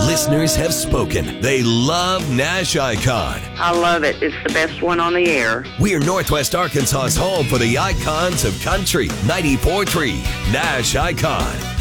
Listeners have spoken. They love Nash Icon. I love it. It's the best one on the air. We're Northwest Arkansas's home for the icons of country. 94.3 Nash Icon.